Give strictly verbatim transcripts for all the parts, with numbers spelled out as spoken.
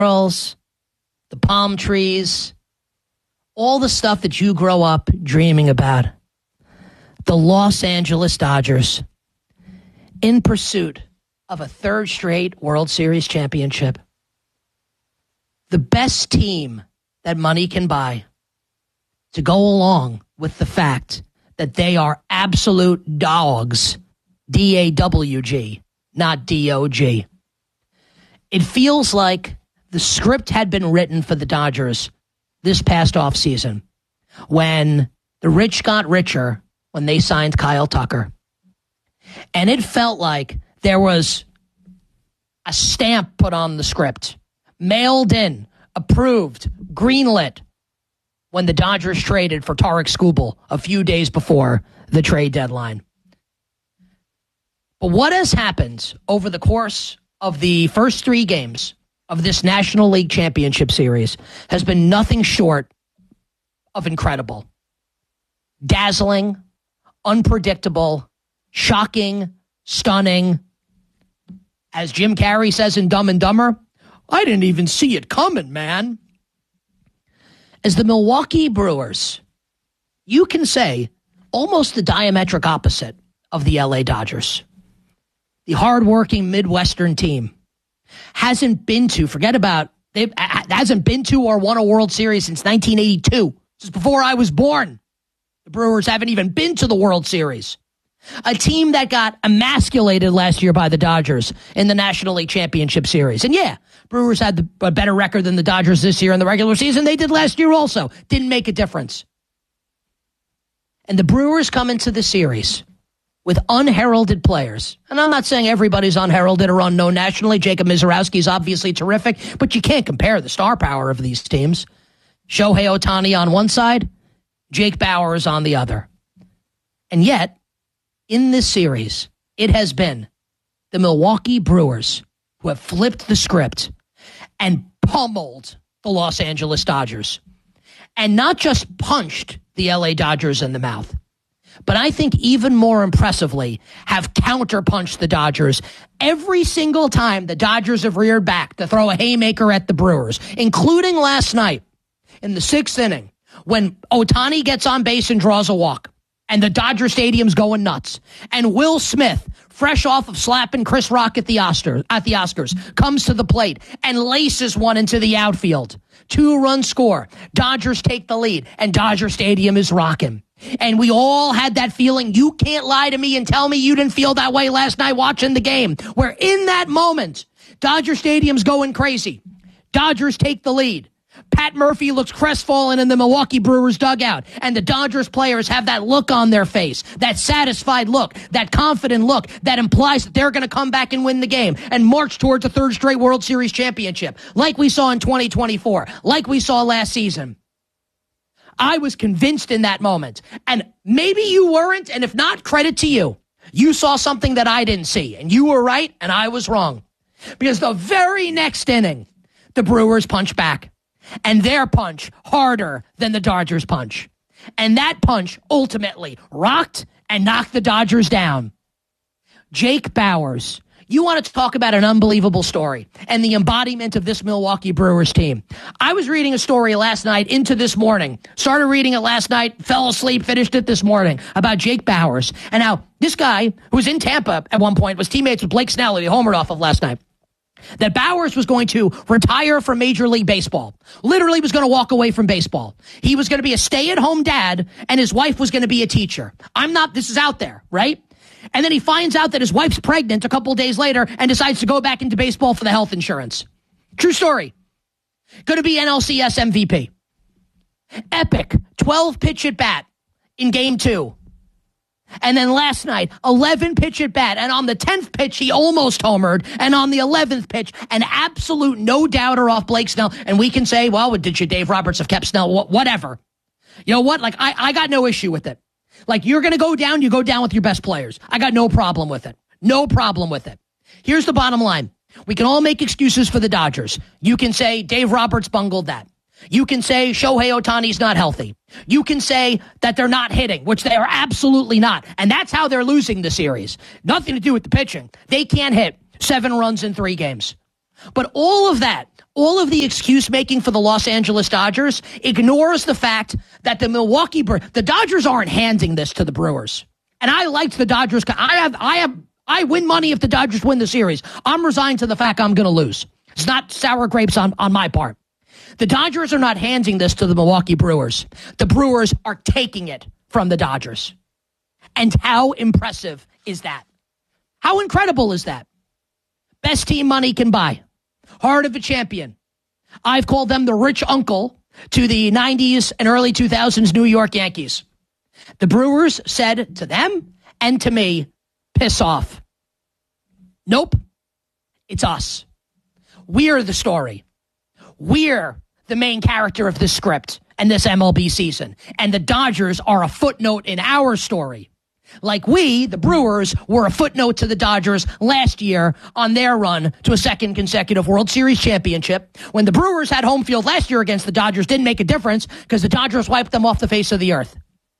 girls, the palm trees, all the stuff that you grow up dreaming about. The Los Angeles Dodgers, in pursuit of a third straight World Series championship. The best team that money can buy, to go along with the fact that they are absolute dogs, D A W G, not D O G. It feels like the script had been written for the Dodgers this past offseason when the rich got richer when they signed Kyle Tucker. And it felt like there was a stamp put on the script, mailed in, approved, greenlit, when the Dodgers traded for Tarik Skubal a few days before the trade deadline. But what has happened over the course of the first three games of this National League Championship Series has been nothing short of incredible. Dazzling, unpredictable, shocking, stunning. As Jim Carrey says in Dumb and Dumber, I didn't even see it coming, man. As the Milwaukee Brewers, you can say almost the diametric opposite of the L A Dodgers. The hardworking Midwestern team hasn't been to, forget about, they hasn't been to or won a World Series since nineteen eighty-two. This is before I was born. The Brewers haven't even been to the World Series. A team that got emasculated last year by the Dodgers in the National League Championship Series. And yeah, Brewers had the, a better record than the Dodgers this year in the regular season. They did last year also. Didn't make a difference. And the Brewers come into the series with unheralded players. And I'm not saying everybody's unheralded or unknown nationally. Jacob Mizorowski is obviously terrific, but you can't compare the star power of these teams. Shohei Ohtani on one side, Jake Bauers on the other. And yet, in this series, it has been the Milwaukee Brewers who have flipped the script and pummeled the Los Angeles Dodgers. And not just punched the L A Dodgers in the mouth, but I think even more impressively have counterpunched the Dodgers every single time the Dodgers have reared back to throw a haymaker at the Brewers, including last night in the sixth inning when Ohtani gets on base and draws a walk. And the Dodger Stadium's going nuts. And Will Smith, fresh off of slapping Chris Rock at the Oscars, at the Oscars, comes to the plate and laces one into the outfield. Two-run score. Dodgers take the lead, and Dodger Stadium is rocking. And we all had that feeling. You can't lie to me and tell me you didn't feel that way last night watching the game. Where in that moment, Dodger Stadium's going crazy. Dodgers take the lead. Pat Murphy looks crestfallen in the Milwaukee Brewers dugout, and the Dodgers players have that look on their face, that satisfied look, that confident look that implies that they're going to come back and win the game and march towards a third straight World Series championship, like we saw in twenty twenty-four, like we saw last season. I was convinced in that moment, and maybe you weren't, and if not, credit to you. You saw something that I didn't see, and you were right, and I was wrong. Because the very next inning, the Brewers punch back. And their punch harder than the Dodgers punch. And that punch ultimately rocked and knocked the Dodgers down. Jake Bauers. You want to talk about an unbelievable story and the embodiment of this Milwaukee Brewers team. I was reading a story last night into this morning. Started reading it last night, fell asleep, finished it this morning about Jake Bauers. And now this guy who was in Tampa at one point was teammates with Blake Snell, who he homered off of last night. That Bauers was going to retire from Major League Baseball. Literally was going to walk away from baseball. He was going to be a stay-at-home dad, and his wife was going to be a teacher. I'm not, this is out there, right? And then he finds out that his wife's pregnant a couple days later and decides to go back into baseball for the health insurance. True story. Going to be N L C S M V P. Epic twelve pitch at bat in game two. And then last night, eleven pitch at bat. And on the tenth pitch, he almost homered. And on the eleventh pitch, an absolute no-doubter off Blake Snell. And we can say, well, did you, Dave Roberts, have kept Snell? Whatever. You know what? Like, I, I got no issue with it. Like, you're going to go down, you go down with your best players. I got no problem with it. No problem with it. Here's the bottom line. We can all make excuses for the Dodgers. You can say Dave Roberts bungled that. You can say Shohei Ohtani's not healthy. You can say that they're not hitting, which they are absolutely not. And that's how they're losing the series. Nothing to do with the pitching. They can't hit seven runs in three games. But all of that, all of the excuse making for the Los Angeles Dodgers ignores the fact that the Milwaukee Bre- the Dodgers aren't handing this to the Brewers. And I liked the Dodgers. I have, I have, I win money if the Dodgers win the series. I'm resigned to the fact I'm going to lose. It's not sour grapes on, on my part. The Dodgers are not handing this to the Milwaukee Brewers. The Brewers are taking it from the Dodgers. And how impressive is that? How incredible is that? Best team money can buy. Heart of a champion. I've called them the rich uncle to the nineties and early two thousands New York Yankees. The Brewers said to them and to me, piss off. Nope. It's us. We're the story. We're the main character of this script and this M L B season. And the Dodgers are a footnote in our story. Like we, the Brewers, were a footnote to the Dodgers last year on their run to a second consecutive World Series championship. When the Brewers had home field last year against the Dodgers, didn't make a difference because the Dodgers wiped them off the face of the earth.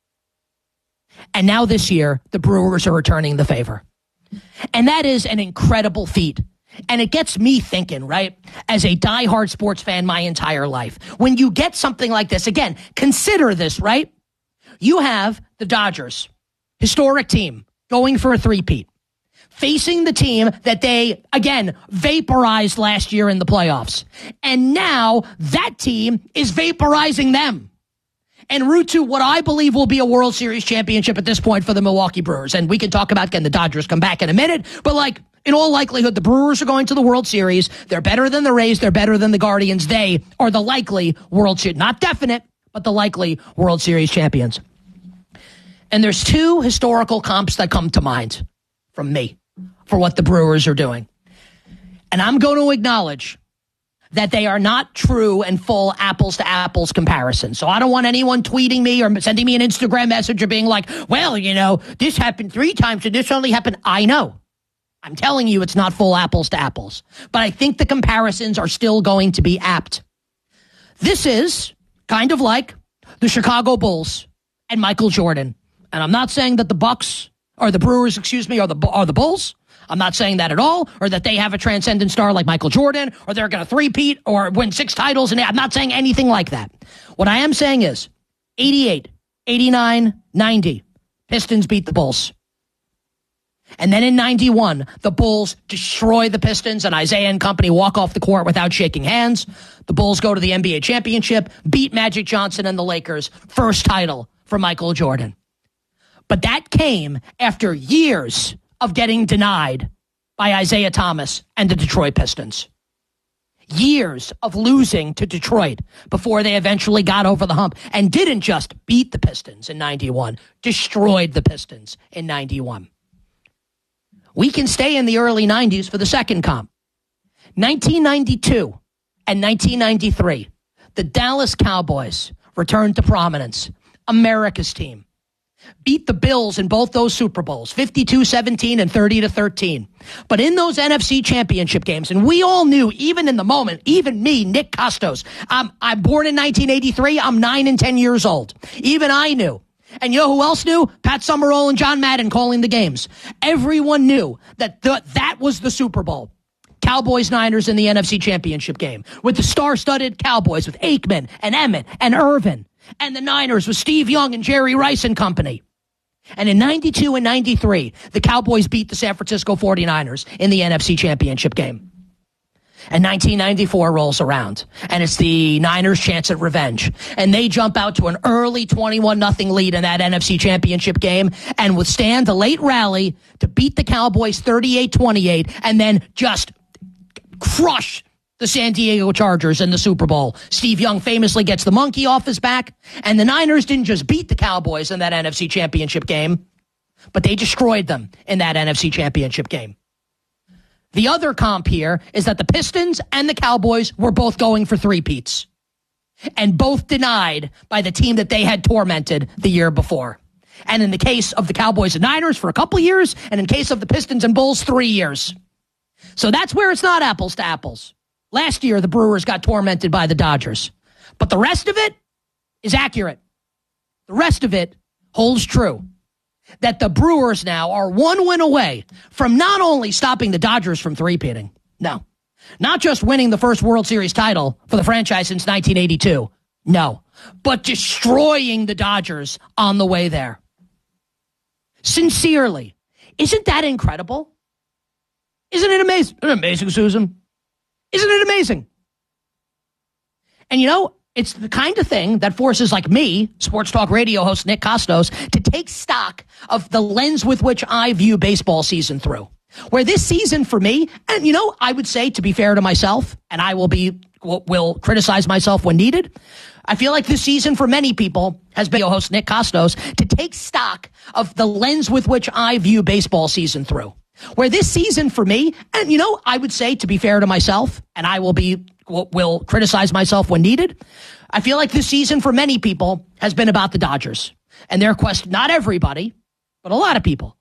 And now this year, the Brewers are returning the favor. And that is an incredible feat. And it gets me thinking, right, as a diehard sports fan my entire life. When you get something like this, again, consider this, right? You have the Dodgers, historic team, going for a three-peat, facing the team that they, again, vaporized last year in the playoffs. And now that team is vaporizing them. En route to what I believe will be a World Series championship at this point for the Milwaukee Brewers. And we can talk about, can the Dodgers come back in a minute, but like, in all likelihood, the Brewers are going to the World Series. They're better than the Rays. They're better than the Guardians. They are the likely World Series, not definite, but the likely World Series champions. And there's two historical comps that come to mind from me for what the Brewers are doing. And I'm going to acknowledge that they are not true and full apples to apples comparisons. So I don't want anyone tweeting me or sending me an Instagram message or being like, well, you know, this happened three times and this only happened. I know. I'm telling you it's not full apples to apples. But I think the comparisons are still going to be apt. This is kind of like the Chicago Bulls and Michael Jordan. And I'm not saying that the Bucks or the Brewers, excuse me, are the are the Bulls. I'm not saying that at all, or that they have a transcendent star like Michael Jordan, or they're going to three-peat or win six titles. And I'm not saying anything like that. What I am saying is eighty-eight, eighty-nine, ninety, Pistons beat the Bulls. And then in ninety-one, the Bulls destroy the Pistons, and Isaiah and company walk off the court without shaking hands. The Bulls go to the N B A championship, beat Magic Johnson and the Lakers. First title for Michael Jordan. But that came after years of getting denied by Isaiah Thomas and the Detroit Pistons. Years of losing to Detroit before they eventually got over the hump and didn't just beat the Pistons in ninety-one, destroyed the Pistons in ninety-one. We can stay in the early nineties for the second comp. nineteen ninety-two and nineteen ninety-three, the Dallas Cowboys returned to prominence. America's team. Beat the Bills in both those Super Bowls, fifty-two seventeen and thirty to thirteen. But in those N F C championship games, and we all knew, even in the moment, even me, Nick Costos, I'm, I'm born in nineteen eighty-three, I'm nine and ten years old. Even I knew. And you know who else knew? Pat Summerall and John Madden calling the games. Everyone knew that th- that was the Super Bowl. Cowboys-Niners in the N F C championship game with the star-studded Cowboys with Aikman and Emmett and Irvin. And the Niners with Steve Young and Jerry Rice and company. And in ninety-two and ninety-three, the Cowboys beat the San Francisco forty-niners in the N F C championship game. And nineteen ninety-four rolls around, and it's the Niners' chance at revenge. And they jump out to an early twenty-one nothing lead in that N F C championship game and withstand the late rally to beat the Cowboys thirty-eight twenty-eight and then just crush the San Diego Chargers in the Super Bowl. Steve Young famously gets the monkey off his back, and the Niners didn't just beat the Cowboys in that N F C championship game, but they destroyed them in that N F C championship game. The other comp here is that the Pistons and the Cowboys were both going for three-peats, and both denied by the team that they had tormented the year before. And in the case of the Cowboys and Niners for a couple years, and in case of the Pistons and Bulls, three years. So that's where it's not apples to apples. Last year, the Brewers got tormented by the Dodgers. But the rest of it is accurate. The rest of it holds true. That the Brewers now are one win away from not only stopping the Dodgers from three-peating, no, Not just winning the first World Series title for the franchise since nineteen eighty-two. No. But destroying the Dodgers on the way there. Sincerely. Isn't that incredible? Isn't it amazing? Isn't it amazing, Susan? Isn't it amazing? And you know, it's the kind of thing that forces like me, sports talk radio host Nick Costos, to take stock of the lens with which I view baseball season through. Where this season for me, and you know, I would say, to be fair to myself, and I will be will criticize myself when needed, I feel like this season for many people has been your host Nick Costos to take stock of the lens with which I view baseball season through. Where this season for me, and you know, I would say, to be fair to myself, and I will be will criticize myself when needed, I feel like this season for many people has been about the Dodgers and their quest. Not everybody, but a lot of people